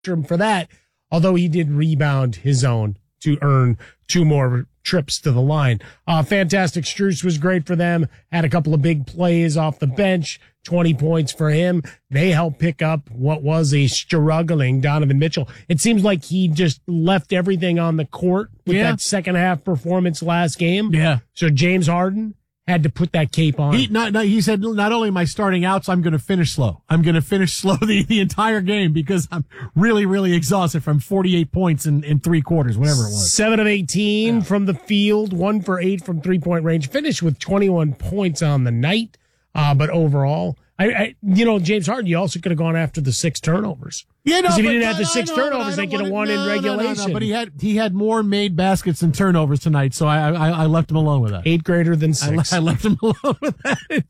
him for that, although he did rebound his own to earn 2 more trips to the line. Fantastic. Strus was great for them. Had a couple of big plays off the bench. 20 points for him. They helped pick up what was a struggling Donovan Mitchell. It seems like he just left everything on the court with that second half performance last game. Yeah. So James Harden had to put that cape on. He said, not only am I starting out, so I'm going to finish slow. I'm going to finish slow the entire game because I'm really, really exhausted from 48 points in 3 quarters, whatever it was. 7 of 18 from the field, 1 for 8 from 3-point range. Finished with 21 points on the night. But overall, James Harden, you also could have gone after the 6 turnovers. Because if he didn't have the 6 turnovers, they could have won in regulation. No, but he had more made baskets than turnovers tonight, so I left him alone with that. 8 greater than 6. I left him alone with that.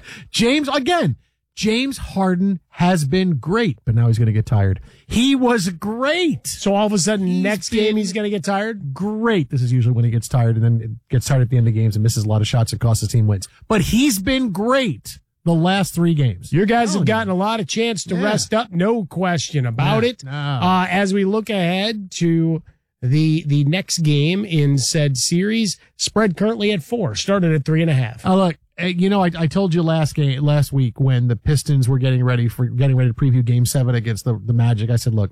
James Harden has been great, but now he's going to get tired. He was great. So all of a sudden, next game he's going to get tired? Great. This is usually when he gets tired, and then gets tired at the end of games and misses a lot of shots that cost his team wins. But he's been great the last 3 games. Your guys have gotten a lot of chance to rest up, no question about it. No. As we look ahead to the next game in said series, spread currently at 4, started at 3.5. Oh, look, I told you last week when the Pistons were getting ready to preview Game 7 against the Magic. I said, look,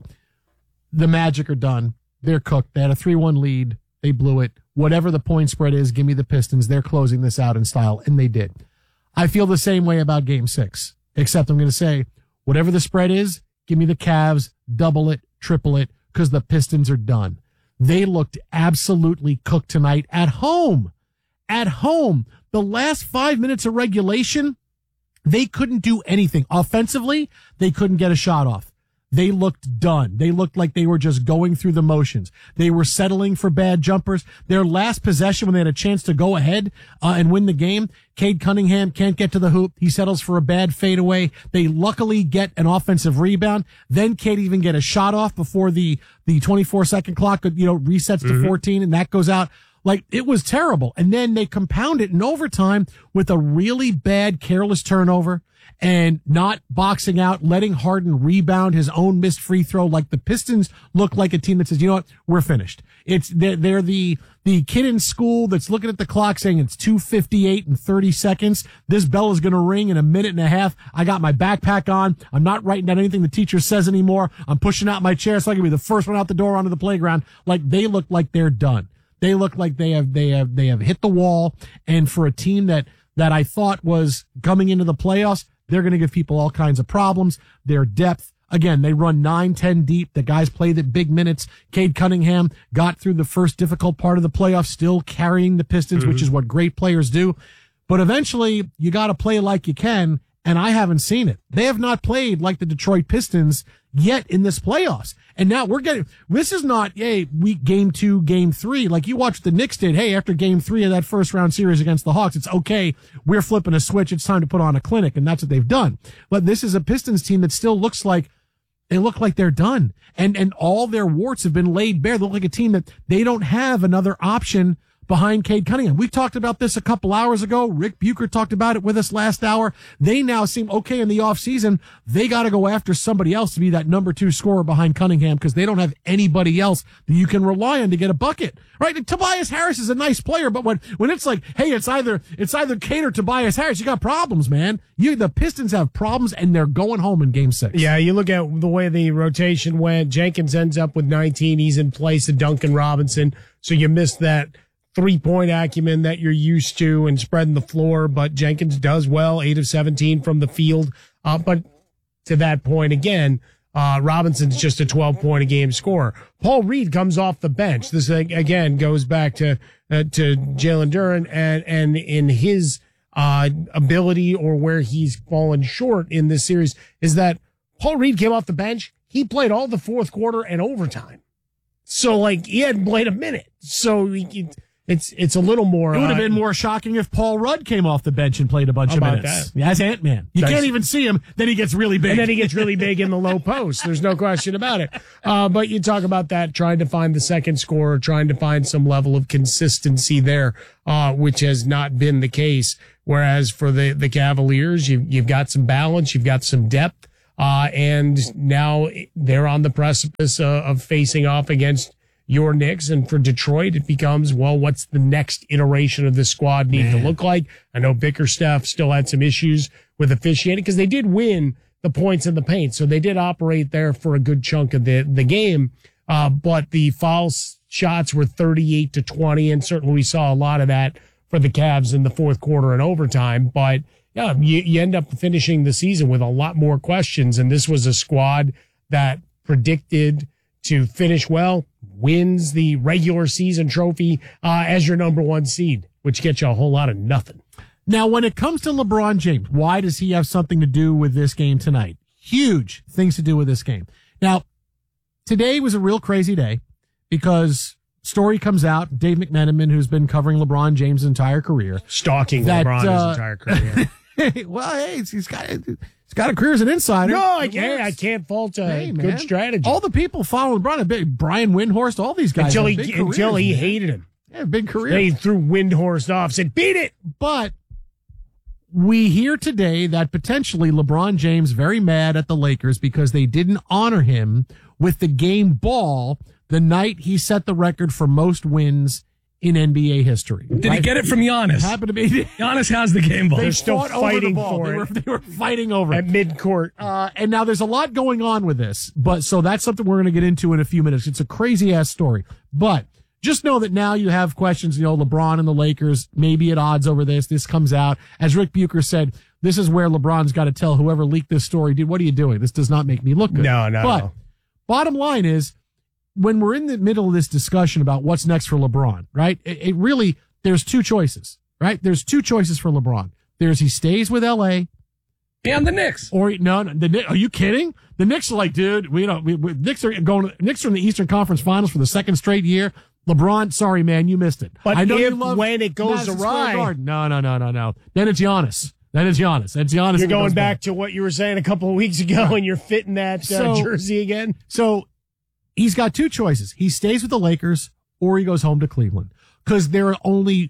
the Magic are done. They're cooked. They had a 3-1 lead. They blew it. Whatever the point spread is, give me the Pistons. They're closing this out in style, and they did. I feel the same way about Game 6, except I'm going to say, whatever the spread is, give me the Cavs, double it, triple it, because the Pistons are done. They looked absolutely cooked tonight at home. At home. The last 5 minutes of regulation, they couldn't do anything. Offensively, they couldn't get a shot off. They looked done. They looked like they were just going through the motions. They were settling for bad jumpers. Their last possession when they had a chance to go ahead and win the game, Cade Cunningham can't get to the hoop. He settles for a bad fadeaway. They luckily get an offensive rebound. Then can't even get a shot off before the 24-second clock, resets to 14, and that goes out. Like, it was terrible. And then they compound it in overtime with a really bad, careless turnover and not boxing out, letting Harden rebound his own missed free throw. Like, the Pistons look like a team that says, you know what, we're finished. They're the kid in school that's looking at the clock saying it's 2:58 and 30 seconds. This bell is going to ring in a minute and a half. I got my backpack on. I'm not writing down anything the teacher says anymore. I'm pushing out my chair so I can be the first one out the door onto the playground. Like, they look like they're done. They look like they have hit the wall. And for a team that I thought was coming into the playoffs, they're going to give people all kinds of problems. Their depth, again, they run 9-10 deep. The guys play the big minutes. Cade Cunningham got through the first difficult part of the playoffs, still carrying the Pistons, which is what great players do. But eventually, you got to play like you can, and I haven't seen it. They have not played like the Detroit Pistons yet in this playoffs. And now this is not, week game 2, game 3. Like you watched the Knicks did. Hey, after game 3 of that first round series against the Hawks, it's okay. We're flipping a switch. It's time to put on a clinic. And that's what they've done. But this is a Pistons team that still looks like they look like they're done. And all their warts have been laid bare. They look like a team that they don't have another option behind Cade Cunningham. We talked about this a couple hours ago. Rick Bucher talked about it with us last hour. They now seem okay in the offseason. They got to go after somebody else to be that number 2 scorer behind Cunningham because they don't have anybody else that you can rely on to get a bucket. Right? And Tobias Harris is a nice player, but when it's like, hey, it's either Cade or Tobias Harris, you got problems, man. The Pistons have problems, and they're going home in Game 6. Yeah, you look at the way the rotation went. Jenkins ends up with 19. He's in place of Duncan Robinson, so you missed that 3-point acumen that you're used to and spreading the floor, but Jenkins does well, 8 of 17 from the field. But to that point again, Robinson's just a 12-point-a-game scorer. Paul Reed comes off the bench. This again goes back to Jalen Duren and in his ability or where he's fallen short in this series is that Paul Reed came off the bench. He played all the fourth quarter and overtime. So he hadn't played a minute. So it's a little more. It would have been more shocking if Paul Rudd came off the bench and played a bunch of minutes. Yeah, as Ant-Man. You can't even see him, then he gets really big. And then he gets really big in the low post. There's no question about it. But you talk about that, trying to find the second scorer, trying to find some level of consistency there, which has not been the case. Whereas for the Cavaliers, you've got some balance, you've got some depth. And now they're on the precipice of facing off against your Knicks. And for Detroit, it becomes, well, what's the next iteration of this squad need to look like? I know Bickerstaff still had some issues with officiating because they did win the points in the paint. So they did operate there for a good chunk of the game. But the foul shots were 38-20. And certainly we saw a lot of that for the Cavs in the fourth quarter and overtime. But yeah, you end up finishing the season with a lot more questions. And this was a squad that predicted to finish well, wins the regular season trophy as your number one seed, which gets you a whole lot of nothing. Now, when it comes to LeBron James, why does he have something to do with this game tonight? Huge things to do with this game. Now, today was a real crazy day because story comes out, Dave McMenamin, who's been covering LeBron James' entire career. Stalking LeBron his entire career. Well, hey, he's got a career as an insider. No, I can't fault a good strategy. All the people following LeBron, Brian Windhorst, all these guys. Until he hated him. Yeah, big career. They threw Windhorst off, said, beat it. But we hear today that potentially LeBron James very mad at the Lakers because they didn't honor him with the game ball the night he set the record for most wins in NBA history. Did he get it from Giannis? Happened to be. Giannis has the game ball. They're still fighting for it. They were fighting over it. At midcourt. And now there's a lot going on with this. But so that's something we're going to get into in a few minutes. It's a crazy ass story. But just know that now you have questions, LeBron and the Lakers maybe at odds over this. This comes out. As Rick Bucher said, this is where LeBron's got to tell whoever leaked this story, dude, what are you doing? This does not make me look good. No. Bottom line is, when we're in the middle of this discussion about what's next for LeBron, right? It really, there's two choices, right? There's two choices for LeBron. There's he stays with LA. And the Knicks. Or no, are you kidding? The Knicks are like, dude, Knicks are in the Eastern Conference Finals for the second straight year. LeBron, sorry, man, you missed it. But I know when it goes awry. No. Then it's Giannis. That's Giannis. You're going back to what you were saying a couple of weeks ago and you're fitting that jersey again. So, he's got two choices. He stays with the Lakers or he goes home to Cleveland. Because there are only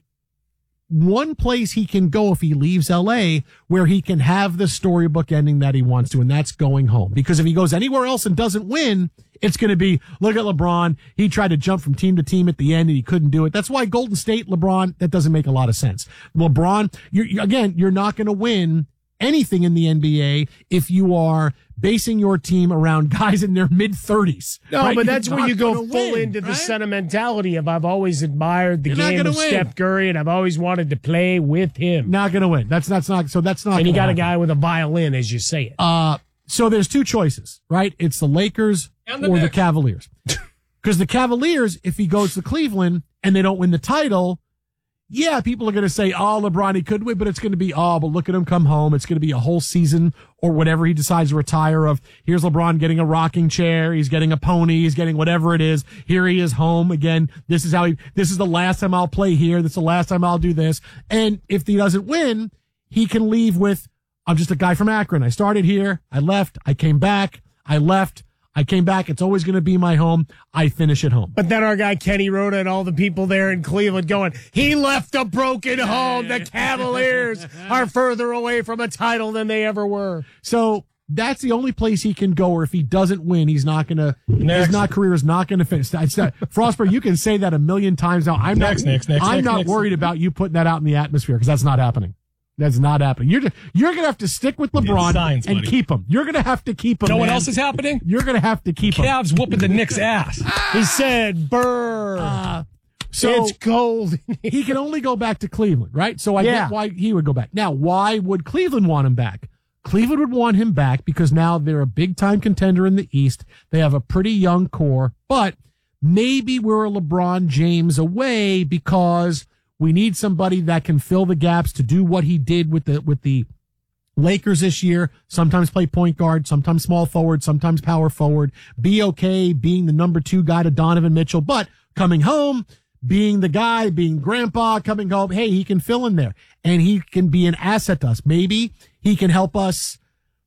one place he can go if he leaves LA where he can have the storybook ending that he wants to, and that's going home. Because if he goes anywhere else and doesn't win, it's going to be, look at LeBron. He tried to jump from team to team at the end and he couldn't do it. That's why Golden State, LeBron, that doesn't make a lot of sense. LeBron, you're not going to win anything in the NBA if you are basing your team around guys in their mid-30s. No, right? but that's where you go full into the sentimentality of I've always admired the game of Steph Curry and I've always wanted to play with him. Not going to win. That's not. And you got a guy with a violin, as you say it. So there's two choices, right? It's the Lakers or the Cavaliers. Because the Cavaliers, if he goes to Cleveland and they don't win the title, yeah, people are going to say, oh, LeBron, he could win, but it's going to be, but look at him come home. It's going to be a whole season or whatever he decides to retire of. Here's LeBron getting a rocking chair. He's getting a pony. He's getting whatever it is. Here he is home again. This is the last time I'll play here. This is the last time I'll do this. And if he doesn't win, he can leave with, I'm just a guy from Akron. I started here. I left. I came back. I left. I came back. It's always going to be my home. I finish at home. But then our guy Kenny Rhoda and all the people there in Cleveland going, he left a broken home. The Cavaliers are further away from a title than they ever were. So that's the only place he can go, or if he doesn't win, his career is not going to finish. Frostberg, you can say that a million times now. I'm not worried about you putting that out in the atmosphere because that's not happening. That's not happening. You're going to have to stick with LeBron and keep him. You're going to have to keep him. You know what else is happening? You're going to have to keep him. Cavs whooping the Knicks' ass. He said, "Brr." So it's cold. He can only go back to Cleveland, right? So I get why he would go back. Now, why would Cleveland want him back? Cleveland would want him back because now they're a big-time contender in the East. They have a pretty young core, but maybe we're a LeBron James away because we need somebody that can fill the gaps to do what he did with the Lakers this year. Sometimes play point guard, sometimes small forward, sometimes power forward. Be okay being the number 2 guy to Donovan Mitchell, but coming home, being the guy, being grandpa, coming home, hey, he can fill in there and he can be an asset to us. Maybe he can help us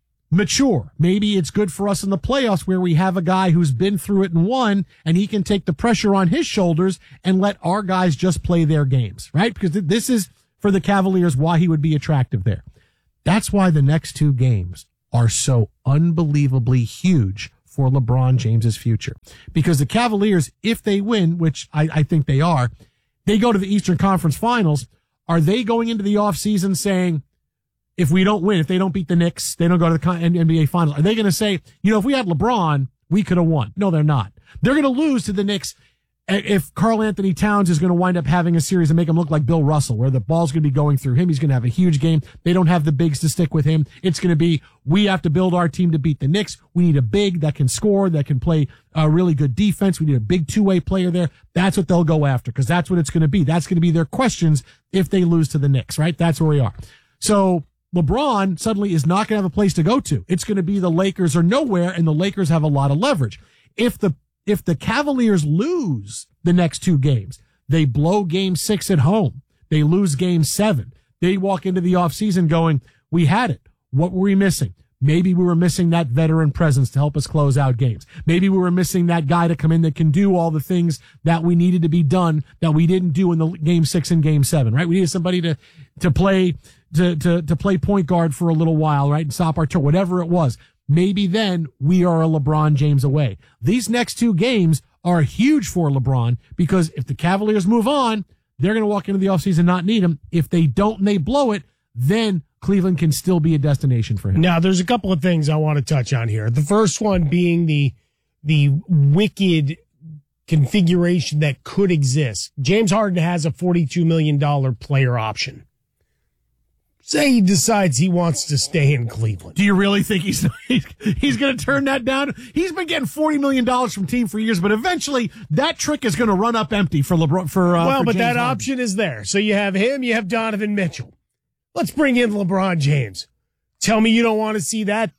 mature. Maybe it's good for us in the playoffs where we have a guy who's been through it and won, and he can take the pressure on his shoulders and let our guys just play their games, right? Because this is, for the Cavaliers, why he would be attractive there. That's why the next 2 games are so unbelievably huge for LeBron James's future. Because the Cavaliers, if they win, which I think they are, they go to the Eastern Conference Finals. Are they going into the offseason saying, if we don't win, if they don't beat the Knicks, they don't go to the NBA Finals, are they going to say, if we had LeBron, we could have won? No, they're not. They're going to lose to the Knicks if Karl Anthony Towns is going to wind up having a series and make him look like Bill Russell, where the ball's going to be going through him. He's going to have a huge game. They don't have the bigs to stick with him. It's going to be, we have to build our team to beat the Knicks. We need a big that can score, that can play a really good defense. We need a big two-way player there. That's what they'll go after, because that's what it's going to be. That's going to be their questions if they lose to the Knicks, right? That's where we are. So LeBron suddenly is not going to have a place to go to. It's going to be the Lakers or nowhere, and the Lakers have a lot of leverage. If the Cavaliers lose the next two games, they blow game 6 at home, they lose game 7, they walk into the offseason going, we had it. What were we missing? Maybe we were missing that veteran presence to help us close out games. Maybe we were missing that guy to come in that can do all the things that we needed to be done that we didn't do in the game 6 and game 7, right? We needed somebody to play point guard for a little while, right? And stop our turn, whatever it was. Maybe then we are a LeBron James away. These next two games are huge for LeBron, because if the Cavaliers move on, they're going to walk into the offseason and not need him. If they don't and they blow it, then Cleveland can still be a destination for him. Now, there's a couple of things I want to touch on here. The first one being the wicked configuration that could exist. James Harden has a $42 million player option. Say he decides he wants to stay in Cleveland. Do you really think he's going to turn that down? He's been getting $40 million from team for years, but eventually that trick is going to run up empty for LeBron. But James that Harden. option is there. So you have him, you have Donovan Mitchell. Let's bring in LeBron James. Tell me you don't want to see that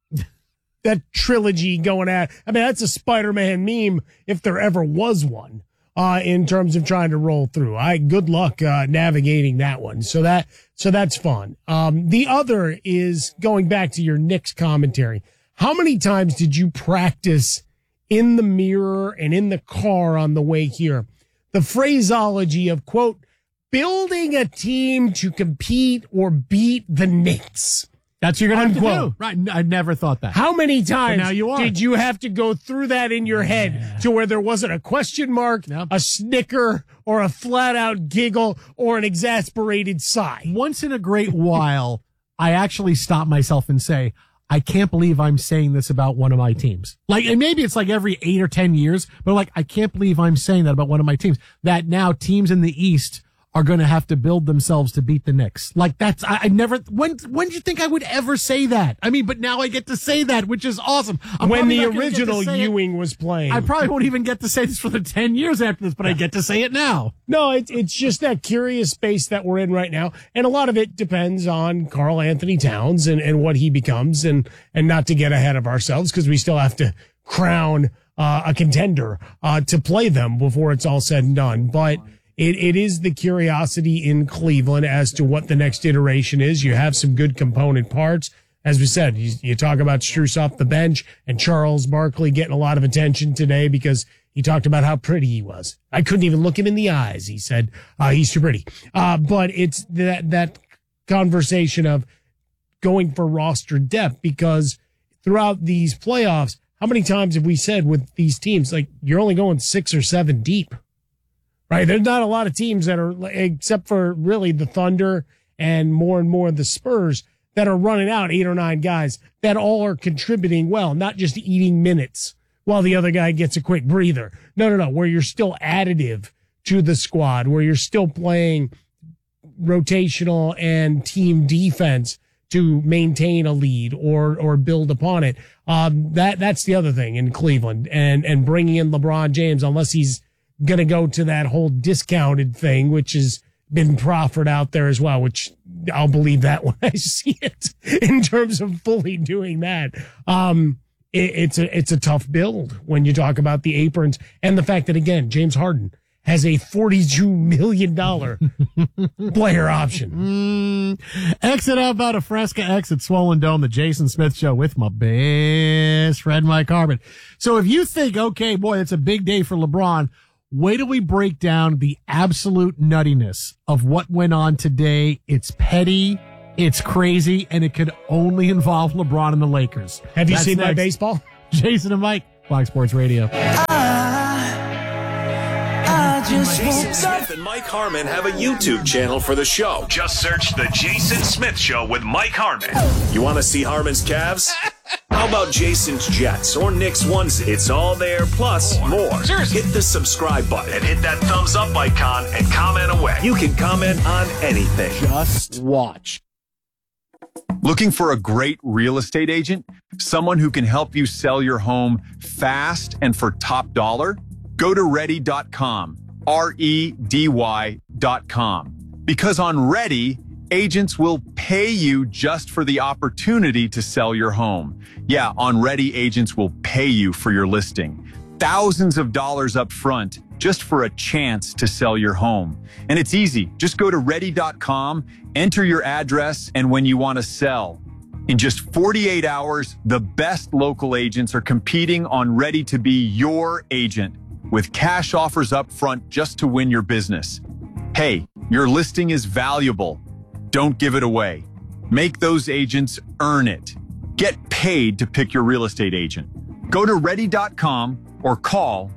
trilogy going at. I mean, that's a Spider-Man meme if there ever was one. In terms of trying to roll through. Good luck navigating that one. So that's fun. The other is going back to your Knicks commentary. How many times did you practice in the mirror and in the car on the way here the phraseology of, quote, building a team to compete or beat the Knicks? That's what you're going to have to do. Right. I never thought that. How many times now you are. Did you have to go through that in your head to where there wasn't a question mark, a snicker, or a flat-out giggle, or an exasperated sigh? Once in a great while, I actually stop myself and say, I can't believe I'm saying this about one of my teams. And maybe it's like every 8 or 10 years, but I can't believe I'm saying that about one of my teams. That now teams in the East are going to have to build themselves to beat the Knicks. I never, when did you think I would ever say that? I mean, but now I get to say that, which is awesome. When the original Ewing was playing. I probably won't even get to say this for the 10 years after this, but I get to say it now. No, it's just that curious space that we're in right now. And a lot of it depends on Karl Anthony Towns and what he becomes, and not to get ahead of ourselves, because we still have to crown a contender to play them before it's all said and done. But It is the curiosity in Cleveland as to what the next iteration is. You have some good component parts. As we said, you talk about Strus off the bench and Charles Barkley getting a lot of attention today because he talked about how pretty he was. I couldn't even look him in the eyes. He said, he's too pretty. But it's that conversation of going for roster depth, because throughout these playoffs, how many times have we said with these teams, you're only going 6 or 7 deep? Right. There's not a lot of teams that are, except for really the Thunder and more the Spurs, that are running out 8 or 9 guys that all are contributing well, not just eating minutes while the other guy gets a quick breather. No. Where you're still additive to the squad, where you're still playing rotational and team defense to maintain a lead or build upon it. That's the other thing in Cleveland, and bringing in LeBron James, unless he's going to go to that whole discounted thing, which has been proffered out there as well, which I'll believe that when I see it in terms of fully doing that. It's a tough build when you talk about the aprons and the fact that, again, James Harden has a $42 million player option. Exit out about a Fresca exit Swollen Dome, the Jason Smith Show with my best friend, Mike Harbin. So if you think, okay, boy, it's a big day for LeBron, wait till we break down the absolute nuttiness of what went on today. It's petty. It's crazy, and it could only involve LeBron and the Lakers. Have you That's seen my next. baseball? Jason and Mike, Fox Sports Radio. Jason Smith and Mike Harmon have a YouTube channel for the show. Just search The Jason Smith Show with Mike Harmon. You want to see Harmon's calves? How about Jason's Jets or Nick's onesie? It's all there, plus more. Seriously. Hit the subscribe button and hit that thumbs up icon and comment away. You can comment on anything. Just watch. Looking for a great real estate agent? Someone who can help you sell your home fast and for top dollar? Go to ready.com, REDY.com. Because on Ready, agents will pay you just for the opportunity to sell your home. Yeah, on Ready, agents will pay you for your listing. Thousands of dollars up front just for a chance to sell your home. And it's easy. Just go to ready.com, enter your address, and when you want to sell. In just 48 hours, the best local agents are competing on Ready to be your agent with cash offers up front just to win your business. Hey, your listing is valuable. Don't give it away. Make those agents earn it. Get paid to pick your real estate agent. Go to ready.com or call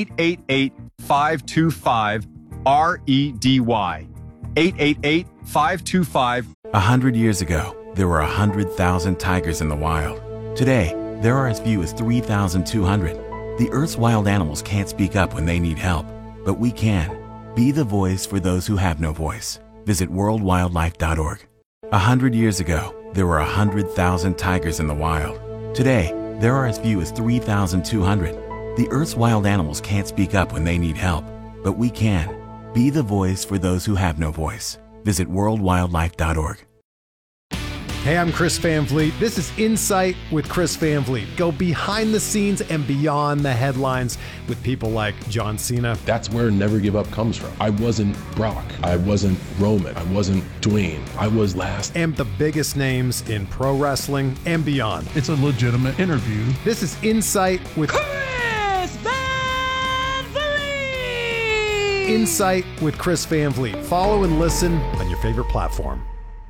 888-525-REDY. 888-525. 100 years ago, there were 100,000 tigers in the wild. Today, there are as few as 3,200. The Earth's wild animals can't speak up when they need help, but we can. Be the voice for those who have no voice. Visit worldwildlife.org. 100 years ago, there were 100,000 tigers in the wild. Today, there are as few as 3,200. The Earth's wild animals can't speak up when they need help, but we can. Be the voice for those who have no voice. Visit worldwildlife.org. Hey, I'm Chris Van Vliet. This is Insight with Chris Van Vliet. Go behind the scenes and beyond the headlines with people like John Cena. That's where Never Give Up comes from. I wasn't Brock. I wasn't Roman. I wasn't Dwayne. I was last. And the biggest names in pro wrestling and beyond. It's a legitimate interview. This is Insight with Chris Van Vliet. Insight with Chris Van Vliet. Follow and listen on your favorite platform.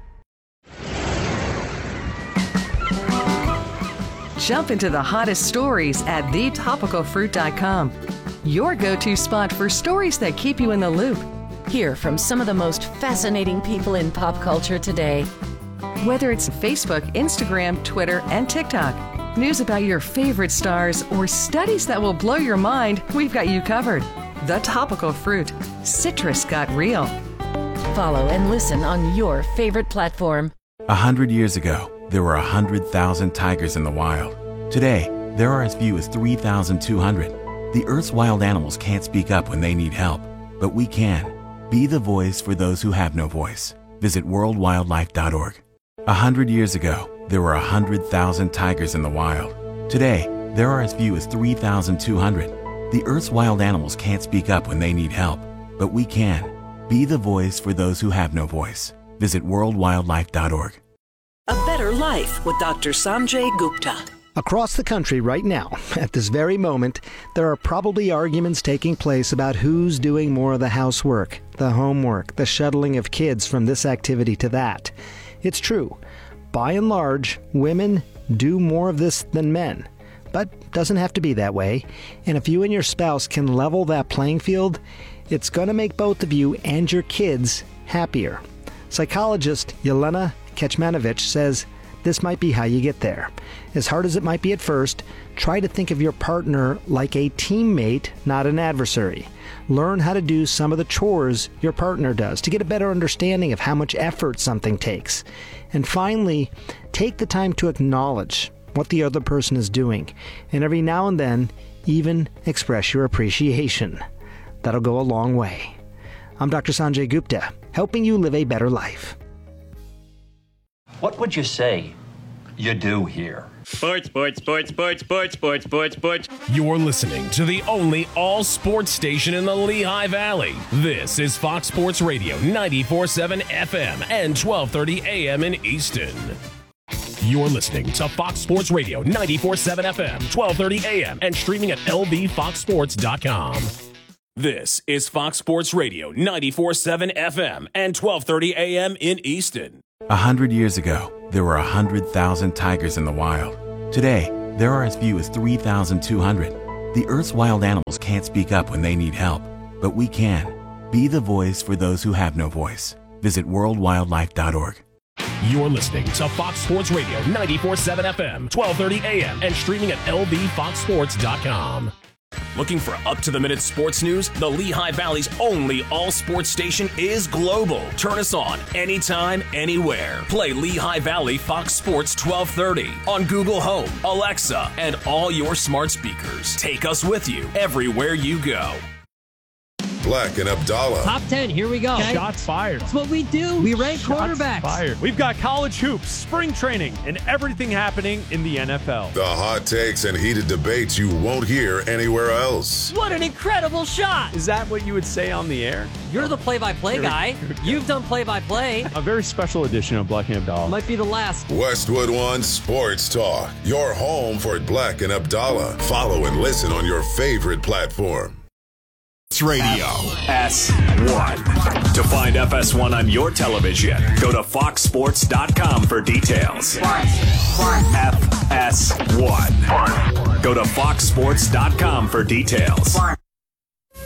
Jump into the hottest stories at thetopicalfruit.com. Your go-to spot for stories that keep you in the loop. Hear from some of the most fascinating people in pop culture today. Whether it's Facebook, Instagram, Twitter, and TikTok, news about your favorite stars, or studies that will blow your mind, we've got you covered. The Topical Fruit. Citrus got real. Follow and listen on your favorite platform. 100 years ago, there were 100,000 tigers in the wild. Today, there are as few as 3,200. The Earth's wild animals can't speak up when they need help, but we can. Be the voice for those who have no voice. Visit worldwildlife.org. 100 years ago, there were 100,000 tigers in the wild. Today, there are as few as 3,200. The Earth's wild animals can't speak up when they need help, but we can. Be the voice for those who have no voice. Visit worldwildlife.org. A Better Life with Dr. Sanjay Gupta. Across the country right now, at this very moment, there are probably arguments taking place about who's doing more of the housework, the homework, the shuttling of kids from this activity to that. It's true. By and large, women do more of this than men. But doesn't have to be that way. And if you and your spouse can level that playing field, it's going to make both of you and your kids happier. Psychologist Yelena Kecmanovic says this might be how you get there. As hard as it might be at first, try to think of your partner like a teammate, not an adversary. Learn how to do some of the chores your partner does to get a better understanding of how much effort something takes. And finally, take the time to acknowledge what the other person is doing, and every now and then, even express your appreciation. That'll go a long way. I'm Dr. Sanjay Gupta, helping you live a better life. What would you say you do here? Sports. You're listening to the only all-sports station in the Lehigh Valley. This is Fox Sports Radio 94.7 FM and 1230 AM in Easton. You're listening to Fox Sports Radio 94.7 FM, 1230 AM, and streaming at lbfoxsports.com. This is Fox Sports Radio 94.7 FM and 1230 AM in Easton. 100 years ago, there were 100,000 tigers in the wild. Today, there are as few as 3,200. The Earth's wild animals can't speak up when they need help, but we can. Be the voice for those who have no voice. Visit worldwildlife.org. You're listening to Fox Sports Radio 94.7 FM, 1230 AM, and streaming at lbfoxsports.com. Looking for up-to-the-minute sports news? The Lehigh Valley's only all-sports station is global. Turn us on anytime, anywhere. Play Lehigh Valley Fox Sports 1230 on Google Home, Alexa, and all your smart speakers. Take us with you everywhere you go. Black and Abdallah. Top 10, here we go. Okay. Shots fired. That's what we do. We rank quarterbacks. Fired. We've got college hoops, spring training, and everything happening in the NFL. The hot takes and heated debates you won't hear anywhere else. What an incredible shot. Is that what you would say on the air? You're the play-by-play guy. You've done play-by-play. A very special edition of Black and Abdallah. Might be the last. Westwood One Sports Talk. Your home for Black and Abdallah. Follow and listen on your favorite platform. Radio FS1. To find FS1 on your television, go to foxsports.com for details. FS1. Go to foxsports.com for details.